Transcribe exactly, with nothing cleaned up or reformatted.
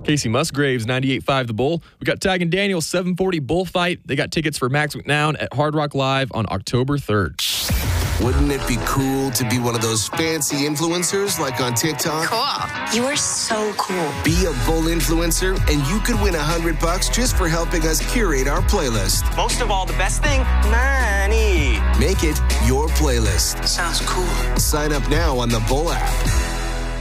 Casey Musgraves, ninety-eight point five The Bull. We got Tag and Daniel, seven forty Bullfight. They got tickets for Max McNown at Hard Rock Live on October third. Wouldn't it be cool to be one of those fancy influencers like on TikTok? Cool. You are so cool. Be a Bull influencer, and you could win a hundred bucks just for helping us curate our playlist. Most of all, the best thing, money. Make it your playlist. Sounds cool. Sign up now on the Bull app.